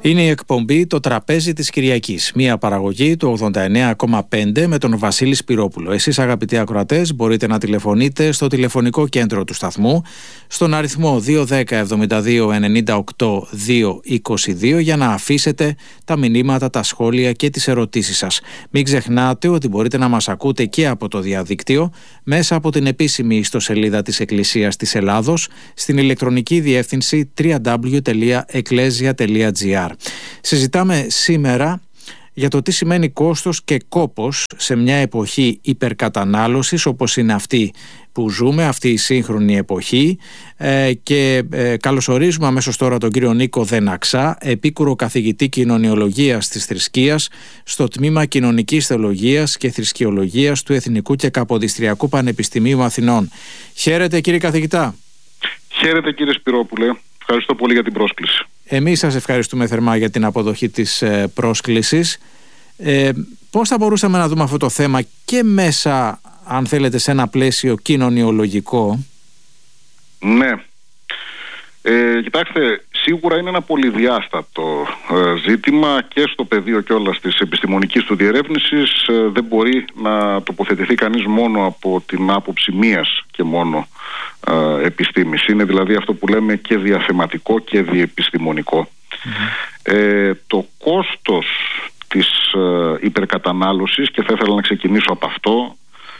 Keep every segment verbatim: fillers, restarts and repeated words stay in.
Είναι η εκπομπή «Το τραπέζι της Κυριακής», μια παραγωγή του ογδόντα εννέα κόμμα πέντε με τον Βασίλη Σπυρόπουλο. Εσείς, αγαπητοί ακροατές, μπορείτε να τηλεφωνείτε στο τηλεφωνικό κέντρο του σταθμού στον αριθμό δύο ένα μηδέν εβδομήντα δύο ενενήντα οκτώ διακόσια είκοσι δύο για να αφήσετε τα μηνύματα, τα σχόλια και τις ερωτήσεις σας. Μην ξεχνάτε ότι μπορείτε να μας ακούτε και από το διαδίκτυο μέσα από την επίσημη ιστοσελίδα της Εκκλησίας της Ελλάδος στην ηλεκτρονική διεύθυνση double-u double-u double-u τελεία εκκλέσια τελεία τζι άρ. Συζητάμε σήμερα για το τι σημαίνει κόστος και κόπος σε μια εποχή υπερκατανάλωσης όπως είναι αυτή που ζούμε, αυτή η σύγχρονη εποχή, ε, και ε, καλωσορίζουμε αμέσως τώρα τον κύριο Νίκο Δεναξά, επίκουρο καθηγητή κοινωνιολογίας της θρησκείας στο τμήμα Κοινωνικής Θεολογίας και Θρησκεολογίας του Εθνικού και Καποδιστριακού Πανεπιστημίου Αθηνών. Χαίρετε, κύριε καθηγητά. Χαίρετε, κύριε Σπυρόπουλε. Ευχαριστώ πολύ για την πρόσκληση. Εμείς σας ευχαριστούμε θερμά για την αποδοχή της ε, πρόσκλησης. Ε, πώς θα μπορούσαμε να δούμε αυτό το θέμα και μέσα, αν θέλετε, σε ένα πλαίσιο κοινωνιολογικό? Ναι. Ε, κοιτάξτε, σίγουρα είναι ένα πολυδιάστατο ε, ζήτημα και στο πεδίο κιόλας της επιστημονικής του διερεύνησης. Ε, δεν μπορεί να τοποθετηθεί κανείς μόνο από την άποψη μίας και μόνο ε, επιστήμης. Είναι δηλαδή αυτό που λέμε και διαθεματικό και διεπιστημονικό. Mm-hmm. Ε, το κόστος της ε, υπερκατανάλωσης, και θα ήθελα να ξεκινήσω από αυτό,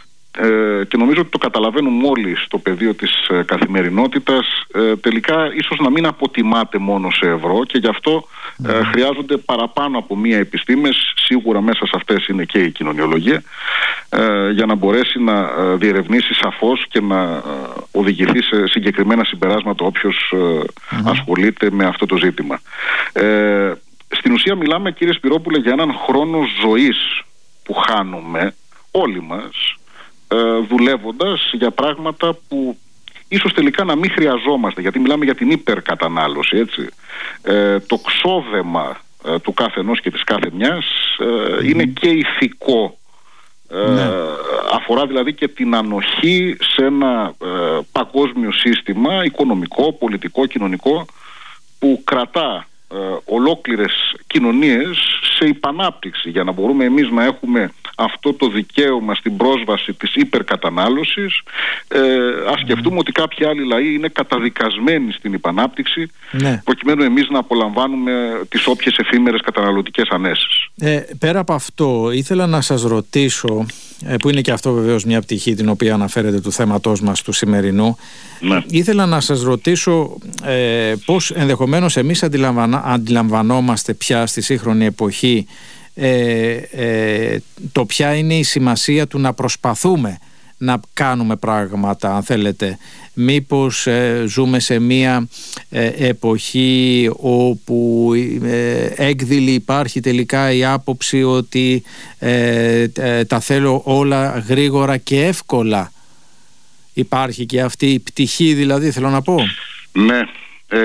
Ε, και νομίζω ότι το καταλαβαίνουμε όλοι στο πεδίο της ε, καθημερινότητας, ε, τελικά ίσως να μην αποτιμάται μόνο σε ευρώ, και γι' αυτό ε, χρειάζονται παραπάνω από μία επιστήμες, σίγουρα μέσα σε αυτές είναι και η κοινωνιολογία, ε, για να μπορέσει να ε, διερευνήσει σαφώς και να ε, οδηγηθεί σε συγκεκριμένα συμπεράσματα όποιος ε, mm-hmm. ασχολείται με αυτό το ζήτημα. Ε, στην ουσία μιλάμε, κύριε Σπυρόπουλε, για έναν χρόνο ζωής που χάνουμε όλοι μας, δουλεύοντας για πράγματα που ίσως τελικά να μην χρειαζόμαστε, γιατί μιλάμε για την υπερκατανάλωση, έτσι. Ε, το ξόδεμα ε, του κάθε ενός και της κάθε μιας ε, mm. είναι και ηθικό. Ε, ναι. Αφορά δηλαδή και την ανοχή σε ένα ε, παγκόσμιο σύστημα οικονομικό, πολιτικό, κοινωνικό, που κρατά ε, ολόκληρες κοινωνίες σε υπανάπτυξη, για να μπορούμε εμείς να έχουμε αυτό το δικαίωμα στην πρόσβαση της υπερκατανάλωσης. ε, Ας σκεφτούμε mm. ότι κάποιοι άλλοι λαοί είναι καταδικασμένοι στην υπανάπτυξη, ναι. προκειμένου εμείς να απολαμβάνουμε τις όποιες εφήμερες καταναλωτικές ανέσεις. ε, Πέρα από αυτό, ήθελα να σας ρωτήσω, ε, που είναι και αυτό βεβαίως μια πτυχή την οποία αναφέρεται του θέματός μας του σημερινού, ναι. ήθελα να σας ρωτήσω ε, πώς ενδεχομένως εμείς αντιλαμβανα, αντιλαμβανόμαστε πια στη σύγχρονη εποχή Ε, ε, το ποια είναι η σημασία του να προσπαθούμε να κάνουμε πράγματα, αν θέλετε. Μήπως ε, ζούμε σε μία ε, εποχή όπου ε, έκδηλη υπάρχει τελικά η άποψη ότι ε, ε, τα θέλω όλα γρήγορα και εύκολα? Υπάρχει και αυτή η πτυχή, δηλαδή, θέλω να πω. Ναι. Ε,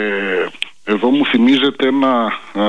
εδώ μου θυμίζεται ένα... Α,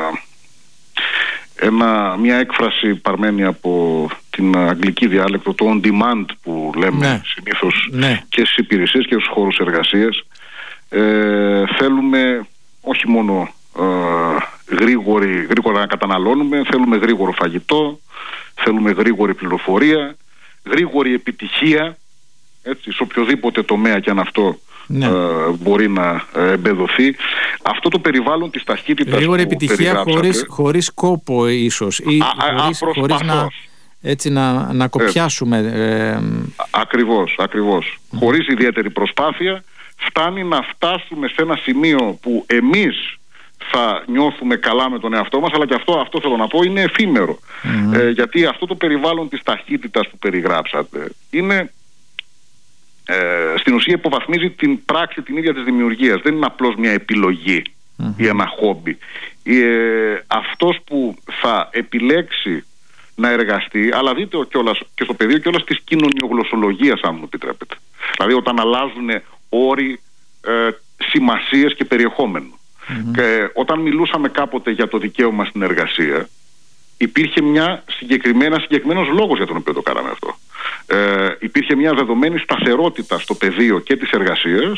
Ένα, μια έκφραση παρμένη από την αγγλική διάλεκτο, το on demand που λέμε ναι. συνήθως ναι. και στις υπηρεσίες και στους χώρους εργασίας. Ε, θέλουμε όχι μόνο ε, γρήγορη, γρήγορα να καταναλώνουμε, θέλουμε γρήγορο φαγητό, θέλουμε γρήγορη πληροφορία, γρήγορη επιτυχία, έτσι, σε οποιοδήποτε τομέα και αν αυτό ναι. ε, μπορεί να εμπεδοθεί. Αυτό το περιβάλλον της ταχύτητας, γρήγορη επιτυχία χωρίς, χωρίς κόπο ίσως, ή α, χωρίς, α, χωρίς να, έτσι, να, να κοπιάσουμε. Ε... Ακριβώς, ακριβώς. Mm. Χωρίς ιδιαίτερη προσπάθεια φτάνει να φτάσουμε σε ένα σημείο που εμείς θα νιώθουμε καλά με τον εαυτό μας, αλλά και αυτό, αυτό θέλω να πω, είναι εφήμερο. Mm. Ε, γιατί αυτό το περιβάλλον της ταχύτητας που περιγράψατε είναι... Ε, στην ουσία υποβαθμίζει την πράξη την ίδια της δημιουργίας. Δεν είναι απλώς μια επιλογή mm-hmm. ή ένα χόμπι. ε, Αυτός που θα επιλέξει να εργαστεί, αλλά δείτε κιόλας, και στο πεδίο κιόλας της κοινωνιογλωσσολογίας, αν μου επιτρέπετε, δηλαδή όταν αλλάζουν όροι, ε, σημασίες και περιεχόμενο. Mm-hmm. Και όταν μιλούσαμε κάποτε για το δικαίωμα στην εργασία, υπήρχε μια συγκεκριμένα, συγκεκριμένος λόγος για τον οποίο το κάναμε αυτό. Ε, υπήρχε μια δεδομένη σταθερότητα στο πεδίο και της εργασίας,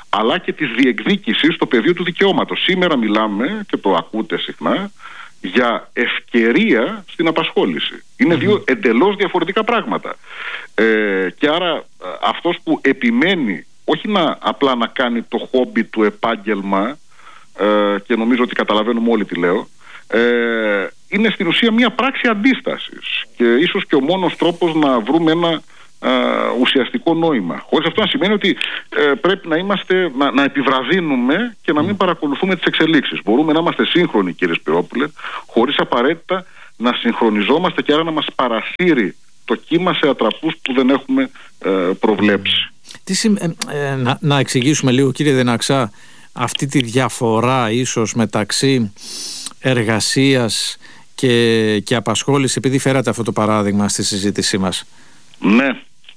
αλλά και της διεκδίκησης στο πεδίο του δικαιώματος. Σήμερα μιλάμε, και το ακούτε συχνά, για ευκαιρία στην απασχόληση. Είναι mm-hmm. δύο εντελώς διαφορετικά πράγματα. Ε, και άρα αυτός που επιμένει όχι να απλά να κάνει το χόμπι του επάγγελμα, ε, και νομίζω ότι καταλαβαίνουμε όλοι τι λέω, ε, είναι στην ουσία μια πράξη αντίστασης και ίσως και ο μόνος τρόπος να βρούμε ένα α, ουσιαστικό νόημα. Χωρίς αυτό να σημαίνει ότι ε, πρέπει να είμαστε, να, να επιβραδύνουμε και να μην παρακολουθούμε τις εξελίξεις. Μπορούμε να είμαστε σύγχρονοι, κύριε Σπυρόπουλε, χωρίς απαραίτητα να συγχρονιζόμαστε και άρα να μας παρασύρει το κύμα σε ατραπούς που δεν έχουμε ε, προβλέψει. Τι συμ... ε, ε, να, να εξηγήσουμε λίγο, κύριε Δεναξά, αυτή τη διαφορά ίσως μεταξύ εργασίας και, και απασχόληση, επειδή φέρατε αυτό το παράδειγμα στη συζήτησή μας. Ναι.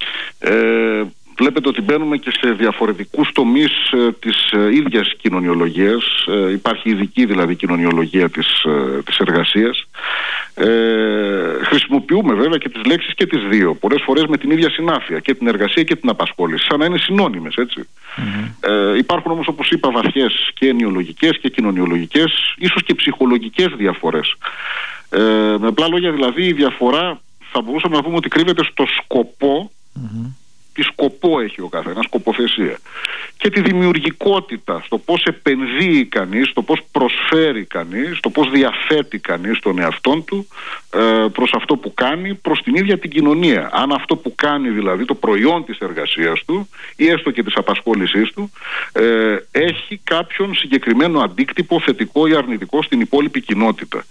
Ε, βλέπετε ότι μπαίνουμε και σε διαφορετικούς τομείς ε, της ε, ίδιας κοινωνιολογίας. Ε, υπάρχει ειδική δηλαδή κοινωνιολογία της, ε, της εργασίας. Ε, χρησιμοποιούμε βέβαια και τις λέξεις και τις δύο, πολλές φορές με την ίδια συνάφεια, και την εργασία και την απασχόληση, σαν να είναι συνώνυμες, έτσι. Mm-hmm. Ε, υπάρχουν όμως, όπως είπα, βαθιές και ενοιολογικές και κοινωνιολογικές, ίσως και ψυχολογικές διαφορές. Ε, με απλά λόγια δηλαδή, η διαφορά θα μπορούσαμε να πούμε ότι κρύβεται στο σκοπό, mm-hmm. τι σκοπό έχει ο καθένας, σκοποθεσία, και τη δημιουργικότητα, στο πώς επενδύει κανείς, στο πώς προσφέρει κανείς, στο πώς διαθέτει κανείς τον εαυτόν του ε, προς αυτό που κάνει, προς την ίδια την κοινωνία. Αν αυτό που κάνει, δηλαδή το προϊόν της εργασίας του ή έστω και της απασχόλησής του, ε, έχει κάποιον συγκεκριμένο αντίκτυπο, θετικό ή αρνητικό, στην υπόλοιπη κοινότητα.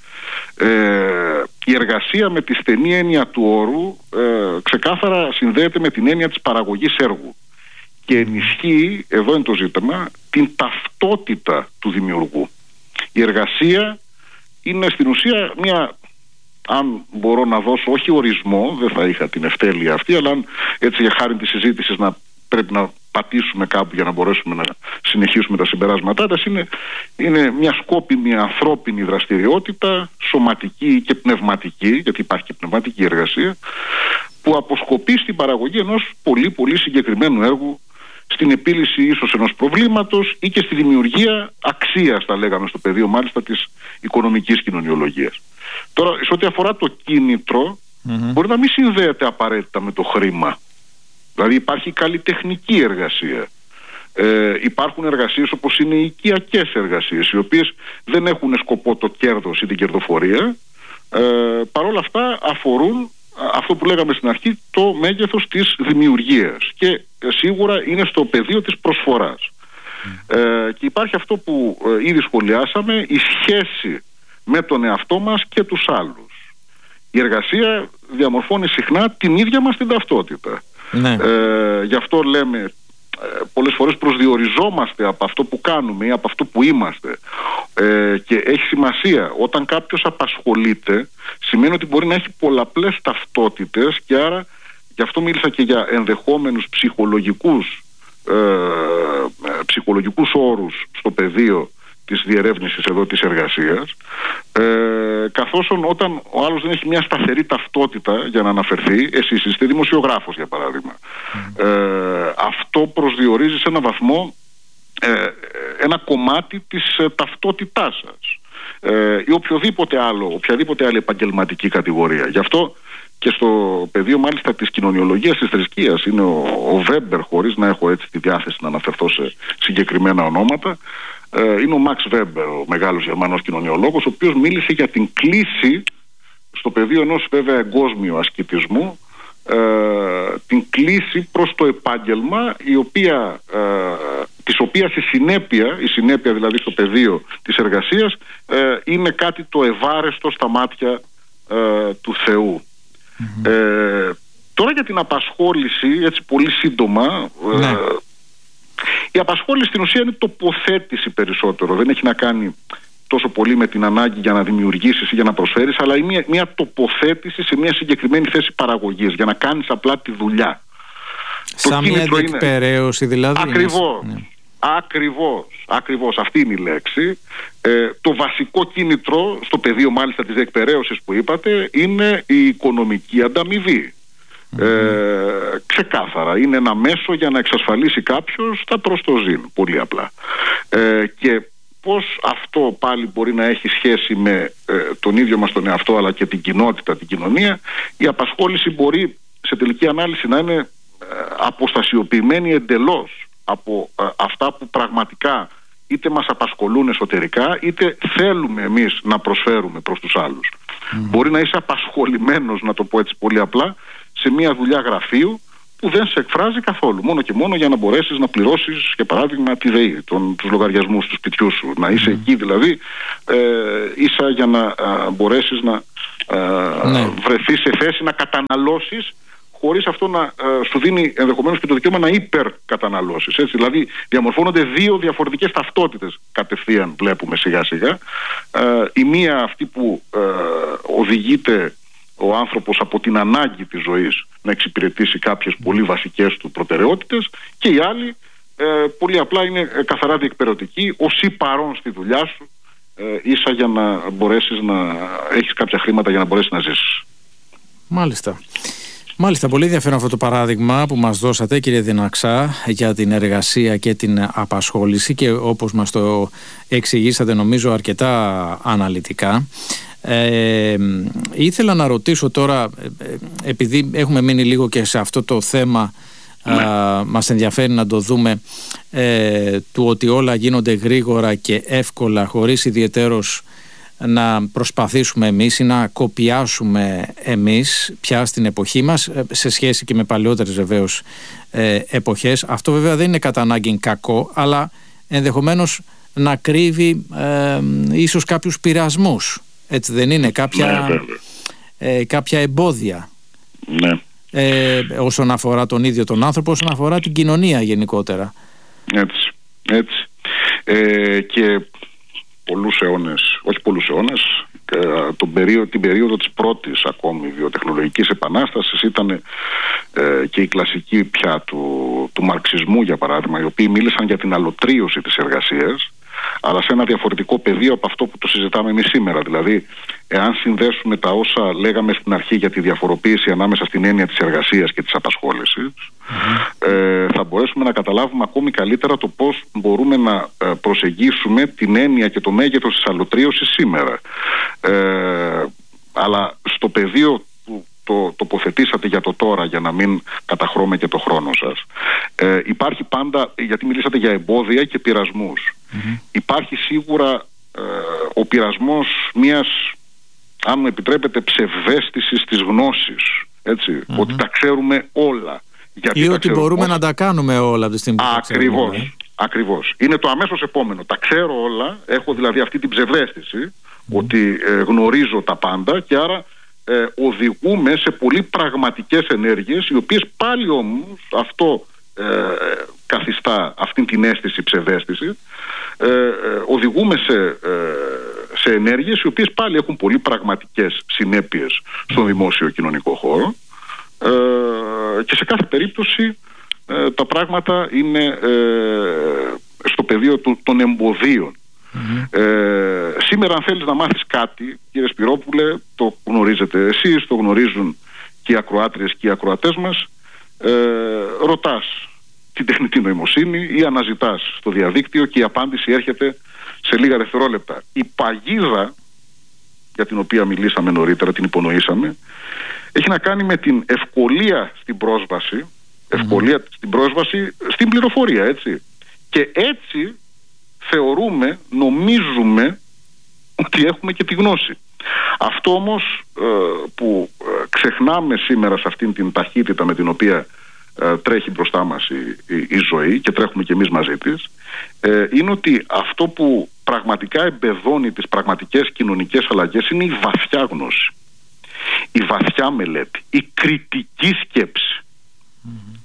Ε, η εργασία με τη στενή έννοια του όρου ε, ξεκάθαρα συνδέεται με την έννοια της παραγωγής έργου και ενισχύει, εδώ είναι το ζήτημα, την ταυτότητα του δημιουργού. Η εργασία είναι στην ουσία μια, αν μπορώ να δώσω όχι ορισμό, δεν θα είχα την ευτέλεια αυτή, αλλά αν έτσι για χάρη της συζήτησης να πρέπει να πατήσουμε κάπου για να μπορέσουμε να συνεχίσουμε τα συμπεράσματά μας, είναι, είναι μια σκόπιμη ανθρώπινη δραστηριότητα, σωματική και πνευματική, γιατί υπάρχει και πνευματική εργασία, που αποσκοπεί στην παραγωγή ενός πολύ πολύ συγκεκριμένου έργου, στην επίλυση ίσως ενός προβλήματος ή και στη δημιουργία αξίας, θα λέγαμε στο πεδίο μάλιστα της οικονομικής κοινωνιολογίας. Τώρα, σε ό,τι αφορά το κίνητρο, mm-hmm. μπορεί να μην συνδέεται απαραίτητα με το χρήμα. Δηλαδή υπάρχει καλλιτεχνική εργασία. Ε, υπάρχουν εργασίες όπως είναι οι οικιακές εργασίες, οι οποίες δεν έχουν σκοπό το κέρδος ή την κερδοφορία. Ε, Παρ' όλα αυτά αφορούν αυτό που λέγαμε στην αρχή, το μέγεθος της δημιουργίας, και ε, σίγουρα είναι στο πεδίο της προσφοράς. Mm. Ε, και υπάρχει αυτό που ε, ήδη σχολιάσαμε, η σχέση με τον εαυτό μας και τους άλλους. Η εργασία διαμορφώνει συχνά την ίδια μας την ταυτότητα. Ναι. Ε, γι' αυτό λέμε ε, πολλές φορές προσδιοριζόμαστε από αυτό που κάνουμε ή από αυτό που είμαστε, ε, και έχει σημασία όταν κάποιος απασχολείται, σημαίνει ότι μπορεί να έχει πολλαπλές ταυτότητες, και άρα γι' αυτό μίλησα και για ενδεχόμενους ψυχολογικούς ε, ψυχολογικούς όρους στο πεδίο της διερεύνησης εδώ της εργασίας, ε, καθώς όταν ο άλλος δεν έχει μια σταθερή ταυτότητα για να αναφερθεί, εσείς είστε δημοσιογράφος για παράδειγμα, mm. ε, αυτό προσδιορίζει σε έναν βαθμό ε, ένα κομμάτι της ε, ταυτότητάς σας, ε, ή οποιοδήποτε άλλο, οποιαδήποτε άλλη επαγγελματική κατηγορία. Γι' αυτό και στο πεδίο μάλιστα της κοινωνιολογίας της θρησκείας είναι ο, ο Βέμπερ, χωρίς να έχω έτσι τη διάθεση να αναφερθώ σε συγκεκριμένα ονόματα, είναι ο Μαξ Βέμπερ, ο μεγάλος Γερμανός κοινωνιολόγος, ο οποίος μίλησε για την κλίση στο πεδίο ενός βέβαια εγκόσμιου ασκητισμού, ε, την κλίση προς το επάγγελμα, η οποία, ε, της οποίας η συνέπεια, η συνέπεια δηλαδή στο πεδίο της εργασίας, ε, είναι κάτι το ευάρεστο στα μάτια ε, του Θεού. Mm-hmm. Ε, τώρα για την απασχόληση, έτσι πολύ σύντομα, ναι. ε, η απασχόληση στην ουσία είναι τοποθέτηση περισσότερο. Δεν έχει να κάνει τόσο πολύ με την ανάγκη για να δημιουργήσεις ή για να προσφέρεις, αλλά είναι μια, μια τοποθέτηση σε μια συγκεκριμένη θέση παραγωγής, για να κάνεις απλά τη δουλειά. Σαν μια διεκπαιρέωση δηλαδή. Ακριβώς. Ναι. Ακριβώς. Ακριβώς. Αυτή είναι η λέξη. Ε, το βασικό κίνητρο στο πεδίο μάλιστα της διεκπαιρέωσης που είπατε είναι η οικονομική ανταμοιβή. Mm-hmm. Ε, ξεκάθαρα είναι ένα μέσο για να εξασφαλίσει κάποιος τα προστοζήν, πολύ απλά. Ε, και πώς αυτό πάλι μπορεί να έχει σχέση με ε, τον ίδιο μας τον εαυτό, αλλά και την κοινότητα, την κοινωνία? Η απασχόληση μπορεί σε τελική ανάλυση να είναι ε, αποστασιοποιημένη εντελώς από ε, αυτά που πραγματικά είτε μας απασχολούν εσωτερικά, είτε θέλουμε εμείς να προσφέρουμε προς τους άλλους. Mm. Μπορεί να είσαι απασχολημένος, να το πω έτσι πολύ απλά, σε μια δουλειά γραφείου που δεν σε εκφράζει καθόλου, μόνο και μόνο για να μπορέσεις να πληρώσεις, για παράδειγμα, τη ΔΕΗ, τον, τους λογαριασμούς του σπιτιού σου. Να είσαι mm. εκεί δηλαδή, ε, ίσα για να α, μπορέσεις να α, ναι. βρεθείς σε θέση να καταναλώσεις, χωρίς αυτό να ε, σου δίνει ενδεχομένως και το δικαίωμα να υπερκαταναλώσεις. Έτσι. Δηλαδή διαμορφώνονται δύο διαφορετικές ταυτότητες κατευθείαν, βλέπουμε σιγά σιγά. Ε, η μία αυτή που ε, οδηγείται ο άνθρωπος από την ανάγκη της ζωής να εξυπηρετήσει κάποιες πολύ βασικές του προτεραιότητες, και η άλλη ε, πολύ απλά είναι ε, καθαρά διεκπαιρωτική, ως ή παρόν στη δουλειά σου, ε, ίσα για να μπορέσεις να έχεις κάποια χρήματα για να μπορέσεις να ζήσεις. Μάλιστα. Μάλιστα, πολύ ενδιαφέρον αυτό το παράδειγμα που μας δώσατε, κύριε Διναξά, για την εργασία και την απασχόληση, και όπως μας το εξηγήσατε νομίζω αρκετά αναλυτικά. Ε, ήθελα να ρωτήσω τώρα, επειδή έχουμε μείνει λίγο και σε αυτό το θέμα, ναι. α, μας ενδιαφέρει να το δούμε, ε, του ότι όλα γίνονται γρήγορα και εύκολα, χωρίς ιδιαιτέρως να προσπαθήσουμε εμείς ή να κοπιάσουμε εμείς πια στην εποχή μας, σε σχέση και με παλαιότερες βεβαίως ε, εποχές. Αυτό βέβαια δεν είναι κατά ανάγκη κακό, αλλά ενδεχομένως να κρύβει ε, ίσως κάποιους πειρασμούς. Έτσι δεν είναι? Κάποια, ναι, ε, κάποια εμπόδια, ναι. ε, όσον αφορά τον ίδιο τον άνθρωπο, όσον αφορά την κοινωνία γενικότερα. Έτσι, έτσι. Ε, και πολλούς αιώνες, όχι πολλούς αιώνες, τον περίοδο, την περίοδο της πρώτης ακόμη βιοτεχνολογικής επανάστασης ήταν ε, και η κλασική πια του, του μαρξισμού, για παράδειγμα, οι οποίοι μίλησαν για την αλωτρίωση της εργασίας, αλλά σε ένα διαφορετικό πεδίο από αυτό που το συζητάμε εμείς σήμερα. Δηλαδή, εάν συνδέσουμε τα όσα λέγαμε στην αρχή για τη διαφοροποίηση ανάμεσα στην έννοια της εργασίας και της απασχόλησης, mm-hmm. ε, θα μπορέσουμε να καταλάβουμε ακόμη καλύτερα το πώς μπορούμε να ε, προσεγγίσουμε την έννοια και το μέγεθος της αλωτρίωσης σήμερα. Ε, αλλά στο πεδίο που το τοποθετήσατε για το τώρα, για να μην καταχρώμε και το χρόνο σας, ε, υπάρχει πάντα, γιατί μιλήσατε για εμπόδια και πειρασμούς, mm-hmm. υπάρχει σίγουρα ε, ο πειρασμός μιας, αν μου επιτρέπετε, ψευδαίσθησης της γνώσης, έτσι, mm-hmm. ότι τα ξέρουμε όλα. Γιατί ή ότι μπορούμε όλα να τα κάνουμε όλα από τη στιγμή που ακριβώς, τα ξέρουμε. Ακριβώς. Είναι το αμέσως επόμενο. Τα ξέρω όλα, έχω δηλαδή αυτή την ψευδαίσθηση mm. ότι ε, γνωρίζω τα πάντα, και άρα ε, οδηγούμε σε πολύ πραγματικές ενέργειες, οι οποίες πάλι όμως αυτό ε, καθιστά αυτήν την αίσθηση ψευδαίσθηση. Ε, ε, οδηγούμε σε, ε, σε ενέργειες οι οποίες πάλι έχουν πολύ πραγματικές συνέπειες στον δημόσιο κοινωνικό χώρο, ε, και σε κάθε περίπτωση ε, τα πράγματα είναι ε, στο πεδίο του, των εμποδίων. Mm-hmm. Ε, σήμερα, αν θέλεις να μάθεις κάτι, κύριε Σπυρόπουλε, το γνωρίζετε εσείς, το γνωρίζουν και οι ακροάτριες και οι ακροατές μας, ε, ρωτάς την τεχνητή νοημοσύνη ή αναζητάς στο διαδίκτυο και η απάντηση έρχεται σε λίγα δευτερόλεπτα. Η παγίδα για την οποία μιλήσαμε νωρίτερα, την υπονοήσαμε, έχει να κάνει με την ευκολία στην πρόσβαση, ευκολία mm-hmm. στην πρόσβαση στην πληροφορία, έτσι. Και έτσι θεωρούμε, νομίζουμε ότι έχουμε και τη γνώση. Αυτό όμως ε, που ε, ξεχνάμε σήμερα σε αυτήν την ταχύτητα με την οποία ε, τρέχει μπροστά μας η, η, η ζωή, και τρέχουμε και εμείς μαζί της, ε, είναι ότι αυτό που πραγματικά εμπεδώνει τις πραγματικές κοινωνικές αλλαγές είναι η βαθιά γνώση, η βαθιά μελέτη, η κριτική σκέψη. Mm-hmm.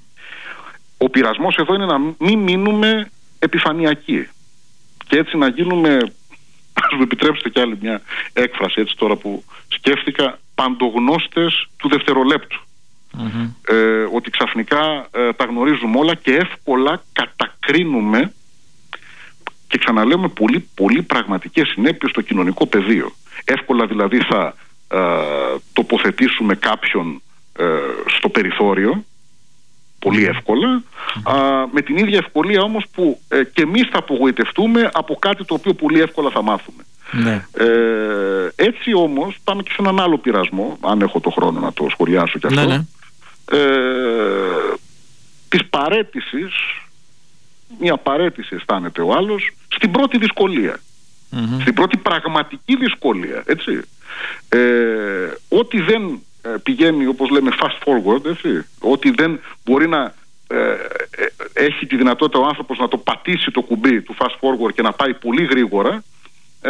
Ο πειρασμός εδώ είναι να μην μείνουμε επιφανειακοί και έτσι να γίνουμε, ας μου επιτρέψετε κι άλλη μια έκφραση έτσι τώρα που σκέφτηκα, παντογνώστες του δευτερολέπτου. Mm-hmm. Ε, ότι ξαφνικά ε, τα γνωρίζουμε όλα και εύκολα κατακρίνουμε, και ξαναλέμε, πολύ, πολύ πραγματικές συνέπειες στο κοινωνικό πεδίο. Εύκολα δηλαδή θα ε, τοποθετήσουμε κάποιον ε, στο περιθώριο, πολύ εύκολα, α, με την ίδια ευκολία όμως που ε, και εμείς θα απογοητευτούμε από κάτι το οποίο πολύ εύκολα θα μάθουμε. Ναι. Ε, έτσι όμως πάμε και σε έναν άλλο πειρασμό, αν έχω το χρόνο να το σχολιάσω κι αυτό, ναι, ναι. Ε, της παραίτησης, μια παραίτηση αισθάνεται ο άλλος στην πρώτη δυσκολία, mm-hmm. στην πρώτη πραγματική δυσκολία, έτσι. Ε, ό,τι δεν ε, πηγαίνει, όπως λέμε, fast forward, έτσι, ό,τι δεν μπορεί να ε, ε, έχει τη δυνατότητα ο άνθρωπος να το πατήσει το κουμπί του fast forward και να πάει πολύ γρήγορα, ε,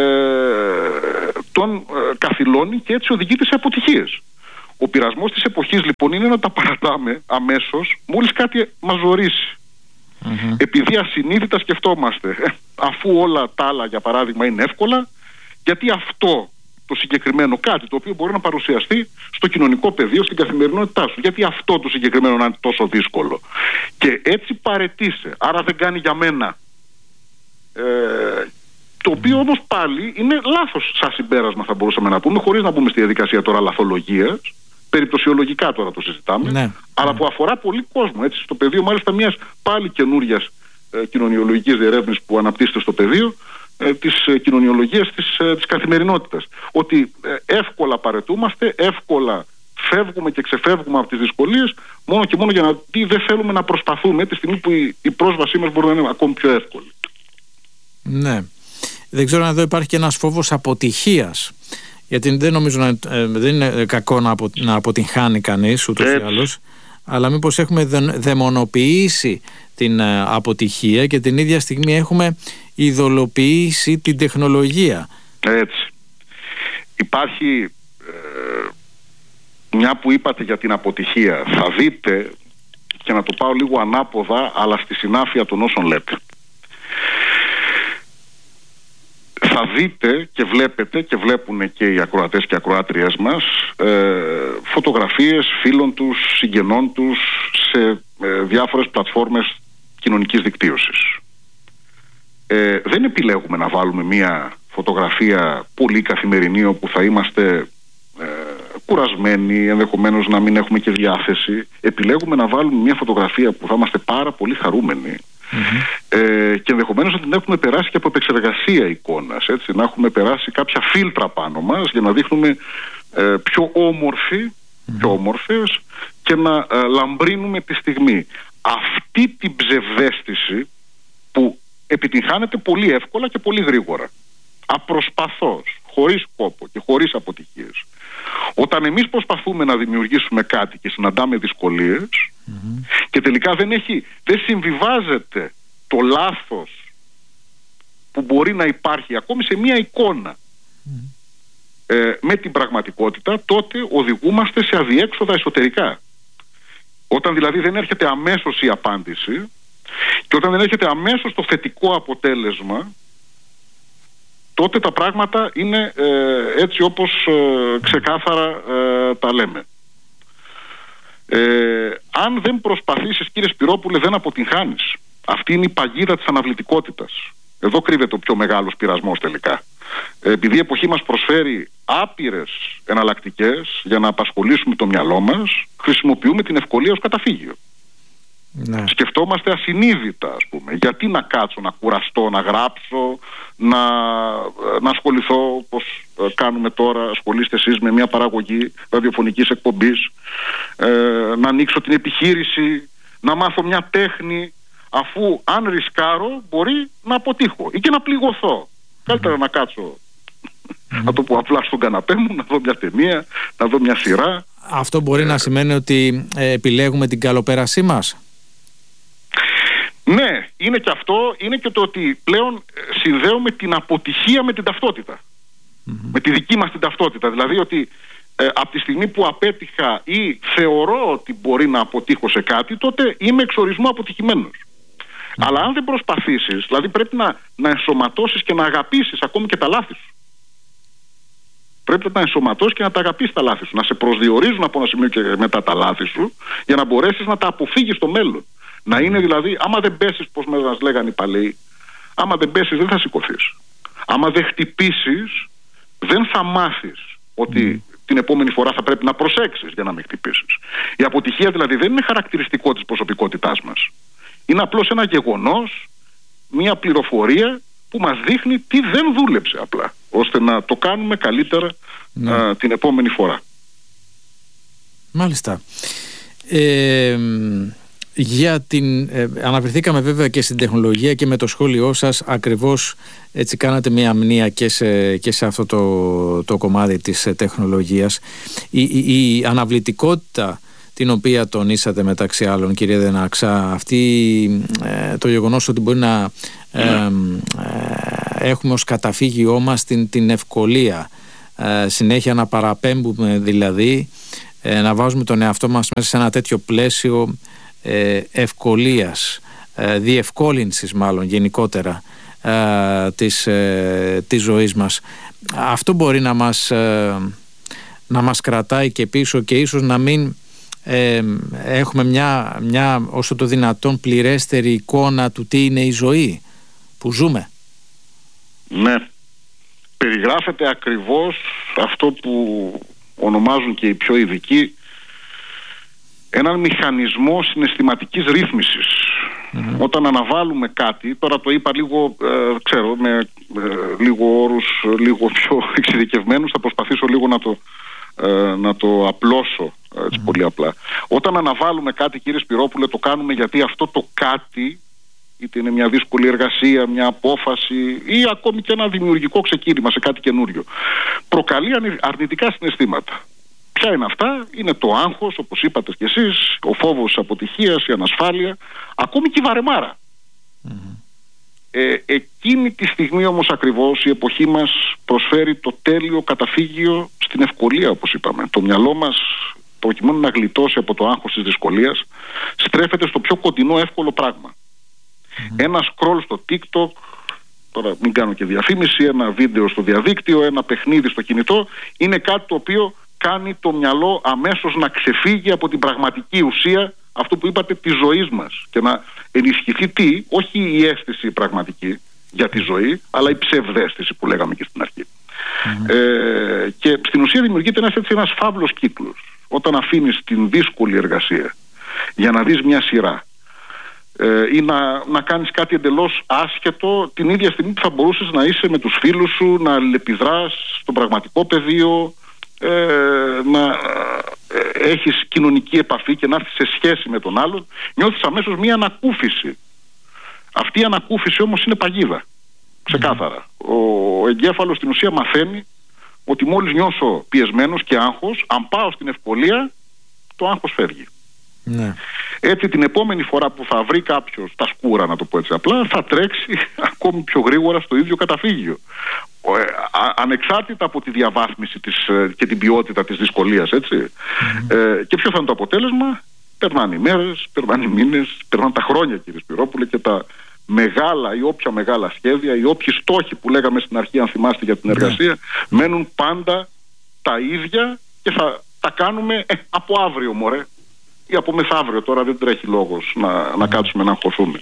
τον ε, καθυλώνει και έτσι οδηγείται σε αποτυχίες. Ο πειρασμός της εποχής λοιπόν είναι να τα παρατάμε αμέσως μόλις κάτι μας ζορίσει. Mm-hmm. Επειδή ασυνείδητα σκεφτόμαστε, ε, αφού όλα τα άλλα για παράδειγμα είναι εύκολα, γιατί αυτό το συγκεκριμένο κάτι το οποίο μπορεί να παρουσιαστεί στο κοινωνικό πεδίο, στην καθημερινότητά σου, γιατί αυτό το συγκεκριμένο να είναι τόσο δύσκολο. Και έτσι παρετήσε, άρα δεν κάνει για μένα. Ε, το οποίο όμως πάλι είναι λάθος σαν συμπέρασμα, θα μπορούσαμε να πούμε, χωρίς να μπούμε στη διαδικασία τώρα λαθολογίας. Περιπτωσιολογικά τώρα το συζητάμε, ναι, αλλά ναι. που αφορά πολύ κόσμο, έτσι, στο πεδίο μάλιστα μιας πάλι καινούριας ε, κοινωνιολογικής διερεύνησης που αναπτύσσεται στο πεδίο ε, της ε, κοινωνιολογίας της, ε, της καθημερινότητας. Ότι ε, εύκολα παρετούμαστε, εύκολα φεύγουμε και ξεφεύγουμε από τις δυσκολίες, μόνο και μόνο για να δει δεν θέλουμε να προσπαθούμε τη στιγμή που η, η πρόσβασή μας μπορεί να είναι ακόμη πιο εύκολη. Ναι. Δεν ξέρω αν εδώ υπάρχει και ένας φόβος αποτυχίας. Γιατί δεν νομίζω να ε, δεν είναι κακό να, απο, να αποτυγχάνει κανείς ούτως ή άλλως, αλλά μήπως έχουμε δαιμονοποιήσει την ε, αποτυχία και την ίδια στιγμή έχουμε ειδωλοποιήσει την τεχνολογία. Έτσι. Υπάρχει ε, μια που είπατε για την αποτυχία, θα δείτε, και να το πάω λίγο ανάποδα αλλά στη συνάφεια των όσων λέτε, θα δείτε και βλέπετε και βλέπουν και οι ακροατές και ακροάτριες μας ε, φωτογραφίες φίλων τους, συγγενών τους σε ε, διάφορες πλατφόρμες κοινωνικής δικτύωσης. Ε, δεν επιλέγουμε να βάλουμε μια φωτογραφία πολύ καθημερινή όπου θα είμαστε ε, κουρασμένοι, ενδεχομένως να μην έχουμε και διάθεση. Επιλέγουμε να βάλουμε μια φωτογραφία που θα είμαστε πάρα πολύ χαρούμενοι. Mm-hmm. Ε, και ενδεχομένως να την έχουμε περάσει και από επεξεργασία εικόνας, έτσι, να έχουμε περάσει κάποια φίλτρα πάνω μας για να δείχνουμε ε, πιο όμορφοι, mm-hmm. πιο όμορφες και να ε, λαμπρύνουμε τη στιγμή. Αυτή την ψευδαίσθηση που επιτυγχάνεται πολύ εύκολα και πολύ γρήγορα, απροσπαθώς, χωρίς κόπο και χωρίς αποτυχίες. Όταν εμείς προσπαθούμε να δημιουργήσουμε κάτι και συναντάμε δυσκολίες, mm-hmm. και τελικά δεν έχει, δεν συμβιβάζεται το λάθος που μπορεί να υπάρχει ακόμη σε μία εικόνα mm-hmm. ε, με την πραγματικότητα, τότε οδηγούμαστε σε αδιέξοδα εσωτερικά. Όταν δηλαδή δεν έρχεται αμέσως η απάντηση και όταν δεν έρχεται αμέσως το θετικό αποτέλεσμα, τότε τα πράγματα είναι ε, έτσι όπως ε, ξεκάθαρα ε, τα λέμε. Ε, αν δεν προσπαθήσεις, κύριε Σπυρόπουλε, δεν αποτυγχάνεις. Αυτή είναι η παγίδα της αναβλητικότητας. Εδώ κρύβεται ο πιο μεγάλος πειρασμός τελικά. Ε, επειδή η εποχή μας προσφέρει άπειρες εναλλακτικές για να απασχολήσουμε το μυαλό μας, χρησιμοποιούμε την ευκολία ως καταφύγιο. Ναι. Σκεφτόμαστε ασυνείδητα, ας πούμε. Γιατί να κάτσω, να κουραστώ, να γράψω, να, να ασχοληθώ όπως κάνουμε τώρα, ασχολείστε εσείς με μια παραγωγή ραδιοφωνικής εκπομπής, ε, να ανοίξω την επιχείρηση, να μάθω μια τέχνη, αφού αν ρισκάρω μπορεί να αποτύχω ή και να πληγωθώ. Mm-hmm. Καλύτερα να κάτσω, mm-hmm. να το πω απλά, στον καναπέ μου, να δω μια ταινία, να δω μια σειρά. Αυτό μπορεί ε, να σημαίνει ότι ε, επιλέγουμε την καλοπέρασή μας. Ναι, είναι και αυτό, είναι και το ότι πλέον συνδέουμε την αποτυχία με την ταυτότητα. Mm-hmm. Με τη δική μας την ταυτότητα. Δηλαδή ότι ε, από τη στιγμή που απέτυχα ή θεωρώ ότι μπορεί να αποτύχω σε κάτι, τότε είμαι εξορισμού αποτυχημένος. Mm-hmm. Αλλά αν δεν προσπαθήσεις, δηλαδή πρέπει να, να ενσωματώσεις και να αγαπήσεις ακόμη και τα λάθη σου. Πρέπει να ενσωματώσεις και να τα αγαπήσεις τα λάθη σου. Να σε προσδιορίζουν από ένα σημείο και μετά τα λάθη σου, για να μπορέσεις να τα αποφύγεις στο μέλλον. Να είναι δηλαδή, άμα δεν πέσεις, πως μας λέγανε οι παλαιοί, άμα δεν πέσεις δεν θα σηκωθείς. Άμα δεν χτυπήσεις, δεν θα μάθεις ότι mm. την επόμενη φορά θα πρέπει να προσέξεις για να μην χτυπήσεις. Η αποτυχία δηλαδή δεν είναι χαρακτηριστικό της προσωπικότητάς μας. Είναι απλώς ένα γεγονός, μια πληροφορία που μας δείχνει τι δεν δούλεψε απλά, ώστε να το κάνουμε καλύτερα mm. α, την επόμενη φορά. Μάλιστα. Ε, για την, ε, αναφερθήκαμε βέβαια και στην τεχνολογία και με το σχόλιο σας ακριβώς έτσι κάνατε μια αμνία και σε, και σε αυτό το, το κομμάτι της τεχνολογίας. Η, η, η αναβλητικότητα την οποία τονίσατε μεταξύ άλλων, κύριε Δενάξα, αυτή, ε, το γεγονός ότι μπορεί να ε, ε, έχουμε ως καταφύγιό μας την, την ευκολία, ε, συνέχεια να παραπέμπουμε δηλαδή, ε, να βάζουμε τον εαυτό μας μέσα σε ένα τέτοιο πλαίσιο ε, ευκολίας, ε, διευκόλυνσης μάλλον γενικότερα ε, της, ε, της ζωής μας. Αυτό μπορεί να μας, ε, να μας κρατάει και πίσω και ίσως να μην Ε, έχουμε μια, μια όσο το δυνατόν πληρέστερη εικόνα του τι είναι η ζωή που ζούμε. Ναι, περιγράφεται ακριβώς αυτό που ονομάζουν και οι πιο ειδικοί έναν μηχανισμό συναισθηματικής ρύθμισης. Mm-hmm. Όταν αναβάλουμε κάτι, τώρα το είπα λίγο, ε, ξέρω, με ε, λίγο όρους λίγο πιο εξειδικευμένους, θα προσπαθήσω λίγο να το, ε, να το απλώσω. Έτσι, mm. πολύ απλά. Όταν αναβάλουμε κάτι, κύριε Σπυρόπουλε, το κάνουμε γιατί αυτό το κάτι, είτε είναι μια δύσκολη εργασία, μια απόφαση ή ακόμη και ένα δημιουργικό ξεκίνημα σε κάτι καινούριο, προκαλεί αρνητικά συναισθήματα. Ποια είναι αυτά? Είναι το άγχος, όπως είπατε κι εσείς, ο φόβος της αποτυχίας, η ανασφάλεια, ακόμη και η βαρεμάρα. Mm. Ε, εκείνη τη στιγμή όμως ακριβώς η εποχή μας προσφέρει το τέλειο καταφύγιο στην ευκολία, όπως είπαμε. Το μυαλό μας, προκειμένου να γλιτώσει από το άγχος της δυσκολίας, στρέφεται στο πιο κοντινό εύκολο πράγμα. Mm-hmm. Ένα scroll στο TikTok, τώρα μην κάνω και διαφήμιση, ένα βίντεο στο διαδίκτυο, ένα παιχνίδι στο κινητό, είναι κάτι το οποίο κάνει το μυαλό αμέσως να ξεφύγει από την πραγματική ουσία, αυτό που είπατε, της ζωής μας, και να ενισχυθεί τι? Όχι η αίσθηση πραγματική για τη ζωή, αλλά η ψευδαίσθηση που λέγαμε και στην αρχή. Mm-hmm. Ε, και στην ουσία δημιουργείται ένας, έτσι, ένας φαύλος κύκλος. Όταν αφήνεις την δύσκολη εργασία για να δεις μια σειρά ε, ή να, να κάνεις κάτι εντελώς άσχετο την ίδια στιγμή που θα μπορούσες να είσαι με τους φίλους σου, να αλληλεπιδράς στο πραγματικό πεδίο, ε, να ε, έχεις κοινωνική επαφή και να έρθεις σε σχέση με τον άλλον, νιώθεις αμέσως μια ανακούφιση. Αυτή η ανακούφιση όμως είναι παγίδα, ξεκάθαρα. Mm. Ο εγκέφαλος στην ουσία μαθαίνει ότι μόλις νιώσω πιεσμένος και άγχος, αν πάω στην ευκολία, το άγχος φεύγει. Ναι. Έτσι την επόμενη φορά που θα βρει κάποιος τα σκούρα, να το πω έτσι απλά, θα τρέξει ακόμη πιο γρήγορα στο ίδιο καταφύγιο. Ε, α, ανεξάρτητα από τη διαβάθμιση της, και την ποιότητα της δυσκολίας, έτσι. Mm-hmm. Ε, και ποιο θα είναι το αποτέλεσμα? Περνάνε οι μέρες, περνάνε οι μήνες, περνάνε τα χρόνια, κύριε Σπυρόπουλε, και τα μεγάλα ή όποια μεγάλα σχέδια, οι όποιοι στόχοι που λέγαμε στην αρχή, αν θυμάστε, για την εργασία, yeah. μένουν πάντα τα ίδια και θα τα κάνουμε ε, από αύριο, μωρέ, ή από μεθαύριο. Τώρα δεν τρέχει λόγος να, mm. να κάτσουμε να αγχωθούμε.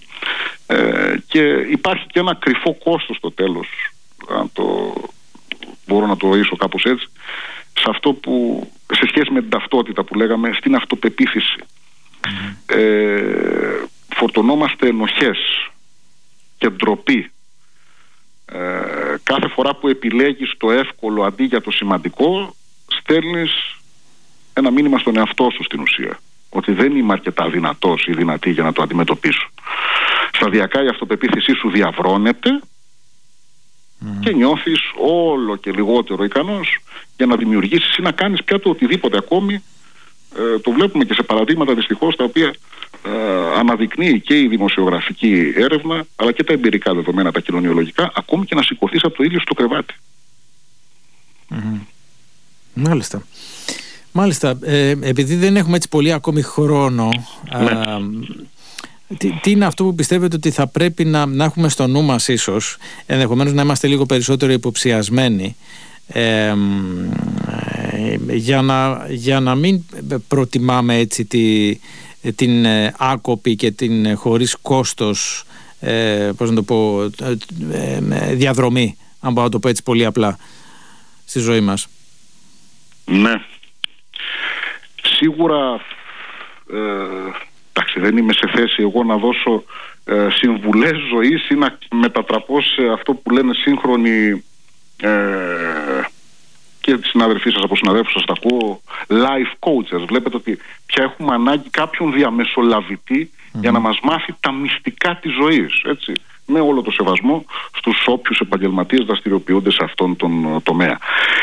Ε, και υπάρχει και ένα κρυφό κόστος στο τέλος, αν το μπορώ να το ορίσω κάπως έτσι, σε αυτό που, σε σχέση με την ταυτότητα που λέγαμε, στην αυτοπεποίθηση. Mm. Ε, φορτωνόμαστε ενοχές και ντροπή. Ε, κάθε φορά που επιλέγεις το εύκολο αντί για το σημαντικό, στέλνεις ένα μήνυμα στον εαυτό σου στην ουσία, ότι δεν είμαι αρκετά δυνατός ή δυνατή για να το αντιμετωπίσω. Σταδιακά η αυτοπεποίθησή σου διαβρώνεται mm. και νιώθεις όλο και λιγότερο ικανός για να δημιουργήσεις ή να κάνεις πια το οτιδήποτε ακόμη. Ε, το βλέπουμε και σε παραδείγματα δυστυχώς τα οποία ε, αναδεικνύει και η δημοσιογραφική έρευνα, αλλά και τα εμπειρικά δεδομένα, τα κοινωνιολογικά, ακόμη και να σηκωθείς από το ίδιο στο κρεβάτι. Mm-hmm. Μάλιστα. Μάλιστα. Ε, επειδή δεν έχουμε έτσι πολύ ακόμη χρόνο, ναι. α, τι, τι είναι αυτό που πιστεύετε ότι θα πρέπει να, να έχουμε στο νου μας, ίσως, ενδεχομένως να είμαστε λίγο περισσότερο υποψιασμένοι, ε, για να, για να μην προτιμάμε έτσι τη, την άκοπη και την χωρίς κόστος ε, πώς να το πω, ε, διαδρομή, αν μπορώ να το πω έτσι πολύ απλά, στη ζωή μας. Ναι. Σίγουρα ε, εντάξει, δεν είμαι σε θέση εγώ να δώσω ε, συμβουλές ζωής ή να μετατραπώ σε αυτό που λένε σύγχρονοι ε, και οι συναδελφοί σας από συναδέλφους σας τα ακούω, life coaches. Βλέπετε ότι πια έχουμε ανάγκη κάποιον διαμεσολαβητή mm-hmm. για να μας μάθει τα μυστικά της ζωής, έτσι, με όλο το σεβασμό στους όποιους επαγγελματίες δραστηριοποιούνται σε αυτόν τον τομέα.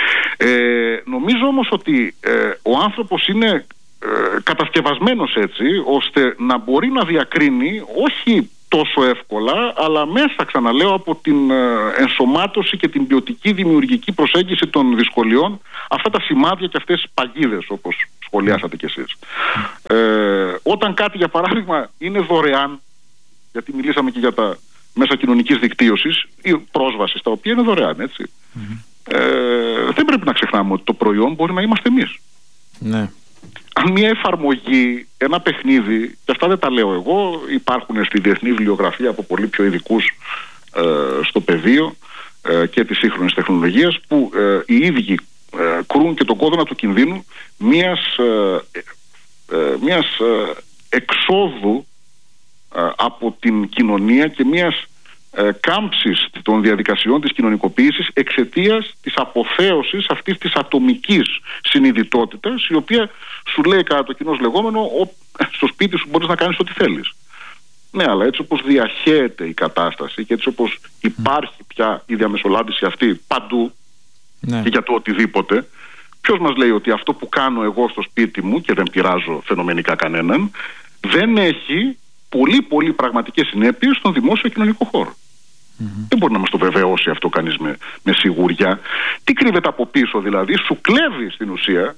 Ε, νομίζω όμως ότι ε, ο άνθρωπος είναι ε, κατασκευασμένος έτσι ώστε να μπορεί να διακρίνει όχι τόσο εύκολα, αλλά μέσα, ξαναλέω, από την ε, ενσωμάτωση και την ποιοτική δημιουργική προσέγγιση των δυσκολιών, αυτά τα σημάδια και αυτές τις παγίδες, όπως σχολιάσατε κι εσείς. Ε, όταν κάτι, για παράδειγμα, είναι δωρεάν, γιατί μιλήσαμε και για τα μέσα κοινωνικής δικτύωσης ή πρόσβασης, τα οποία είναι δωρεάν, έτσι. Mm-hmm. Ε, δεν πρέπει να ξεχνάμε ότι το προϊόν μπορεί να είμαστε εμείς. Ναι. Αν μια εφαρμογή, ένα παιχνίδι, και αυτά δεν τα λέω εγώ, υπάρχουν στη διεθνή βιβλιογραφία από πολύ πιο ειδικούς ε, στο πεδίο ε, και της σύγχρονης τεχνολογίας, που ε, οι ίδιοι ε, κρούν και τον κόδωνα του κινδύνου μιας, ε, ε, μιας ε, εξόδου ε, από την κοινωνία και μιας ε, κάμψης των διαδικασιών της κοινωνικοποίησης εξαιτίας της αποθέωσης αυτής της ατομικής συνειδητότητας, η οποία σου λέει κατά το κοινώς λεγόμενο ο, στο σπίτι σου μπορείς να κάνεις ό,τι θέλεις. Ναι, αλλά έτσι όπως διαχέεται η κατάσταση και έτσι όπως υπάρχει πια η διαμεσολάβηση αυτή παντού, ναι, και για το οτιδήποτε, ποιος μας λέει ότι αυτό που κάνω εγώ στο σπίτι μου, και δεν πειράζω φαινομενικά κανέναν, δεν έχει πολύ πολύ πραγματικές συνέπειες στον δημόσιο κοινωνικό χώρο. Mm-hmm. Δεν μπορεί να μας το βεβαιώσει αυτό κανείς με, με σιγουριά. Τι κρύβεται από πίσω δηλαδή? Σου κλέβει στην ουσία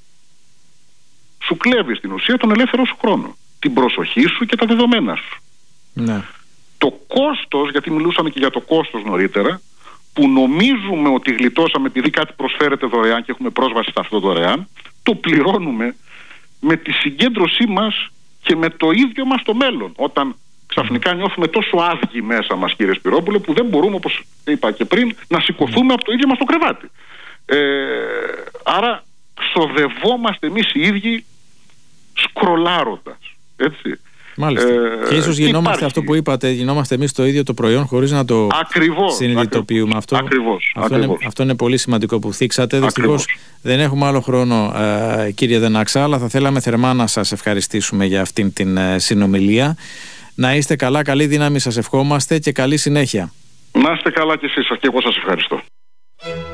σου κλέβει στην ουσία τον ελεύθερο σου χρόνο, την προσοχή σου και τα δεδομένα σου. Ναι. Το κόστος, γιατί μιλούσαμε και για το κόστος νωρίτερα, που νομίζουμε ότι γλιτώσαμε επειδή κάτι προσφέρεται δωρεάν και έχουμε πρόσβαση σε αυτό δωρεάν, το πληρώνουμε με τη συγκέντρωσή μας και με το ίδιο μας το μέλλον, όταν ξαφνικά νιώθουμε τόσο άδειοι μέσα μας, κύριε Σπυρόπουλε, που δεν μπορούμε, όπως είπα και πριν, να σηκωθούμε από το ίδιο μας το κρεβάτι. Ε, άρα ξοδευόμαστε εμείς οι ίδιοι σκρολάροντας, έτσι. Μάλιστα. Ε, και ίσως γινόμαστε υπάρχει... αυτό που είπατε, γινόμαστε εμείς το ίδιο το προϊόν χωρίς να το ακριβώς, συνειδητοποιούμε. Ακριβώς, αυτό, ακριβώς, αυτό, ακριβώς. Είναι, αυτό είναι πολύ σημαντικό που θίξατε. Δυστυχώς δεν έχουμε άλλο χρόνο, ε, κύριε Δενάξα, αλλά θα θέλαμε θερμά να σας ευχαριστήσουμε για αυτήν την ε, συνομιλία. Να είστε καλά, καλή δύναμη σας ευχόμαστε και καλή συνέχεια. Να είστε καλά κι εσείς, και εγώ σας ευχαριστώ.